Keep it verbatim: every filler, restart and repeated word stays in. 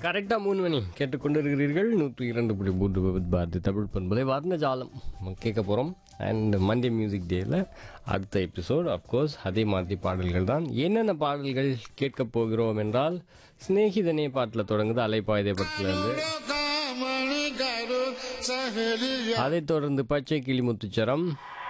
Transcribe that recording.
கரெக்டாக மூணு மணி கேட்டுக்கொண்டு இருக்கிறீர்கள் நூற்றி இரண்டு புள்ளி மூன்று விபத் பாரதி தமிழ் பண்பலை வர்ண ஜாலம் கேட்க போகிறோம். அண்ட் மண்டே மியூசிக் டேயில் அடுத்த எபிசோட் அஃப்கோர்ஸ் அதே மாதிரி பாடல்கள் தான். என்னென்ன பாடல்கள் கேட்க போகிறோம் என்றால், ஸ்நேகிதனே பாட்டில் தொடங்குது அலைப்பாயுதே படத்துலேருந்து. அதைத் தொடர்ந்து பச்சை கிளி முத்துச்சரம்,